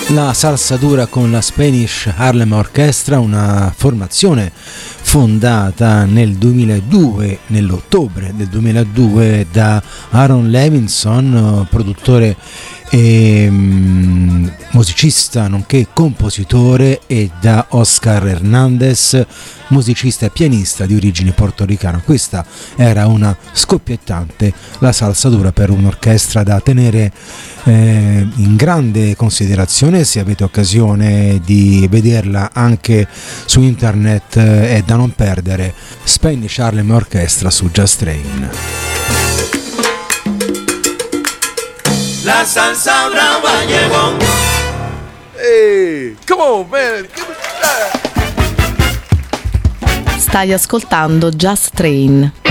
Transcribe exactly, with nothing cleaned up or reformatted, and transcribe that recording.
La salsa dura con la Spanish Harlem Orchestra, una formazione fondata nel duemiladue, nell'ottobre del duemiladue, da Aaron Levinson, produttore e um, musicista nonché compositore, e da Oscar Hernandez, musicista e pianista di origine portoricana. Questa era una scoppiettante, la salsa dura, per un'orchestra da tenere eh, in grande considerazione. Se avete occasione di vederla anche su internet, eh, è da non perdere. Spanish Harlem Orchestra su Just Train. La salsa brava llegó. Hey, come on, man. Give me that. Stai ascoltando Just Train.